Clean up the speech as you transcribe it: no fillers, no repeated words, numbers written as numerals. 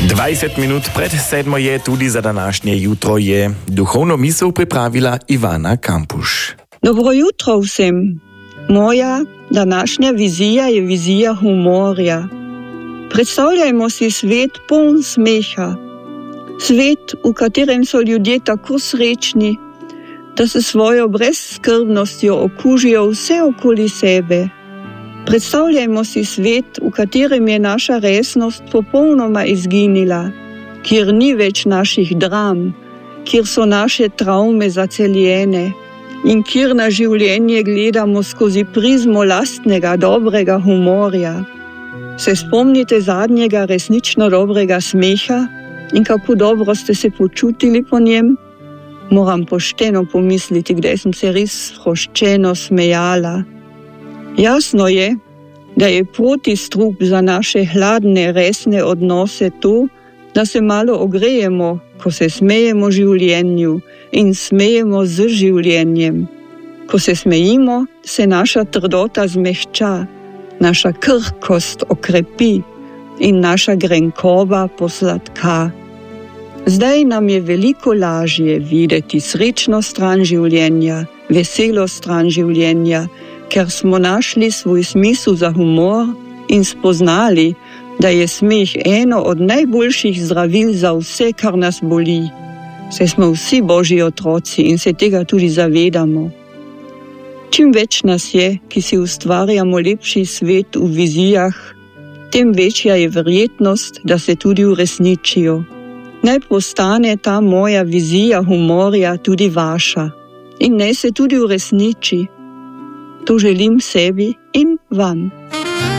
20 minut pred 7 je tudi za današnje jutro je duhovno misel pripravila Ivana Kampuš. Dobro jutro vsem. Moja današnja vizija je vizija humorja. Predstavljajmo si svet poln smeha. Svet, v katerem so ljudje tako srečni, da se svojo brezskrbnostjo okužijo vse okoli sebe. Predstavljajmo si svet, v katerem je naša resnost popolnoma izginila, kjer ni več naših dram, kjer so naše travme zaceljene in kjer na življenje gledamo skozi prizmo lastnega dobrega humorja. Se spomnite zadnjega resnično dobrega smeha in kako dobro ste se počutili po njem? Moram pošteno pomisliti, kdaj sem se res sproščeno smejala. Jasno je, da je protistrup za naše hladne, resne odnose to, da se malo ogrejemo, ko se smejemo življenju in smejemo z življenjem. Ko se smejimo, se naša trdota zmehča, naša krhkost okrepi in naša grenkoba posladka. Zdaj nam je veliko lažje videti srečno stran življenja, veselo stran življenja, ker smo našli svoj smisel za humor in spoznali, da je smeh eno od najboljših zdravil za vse, kar nas boli. Saj smo vsi Božji otroci in se tega tudi zavedamo. Čim več nas je, ki si ustvarjamo lepši svet v vizijah, tem večja je verjetnost, da se tudi uresničijo. Naj postane ta moja vizija humorja tudi vaša in naj se tudi uresniči. To želim sebi in vam.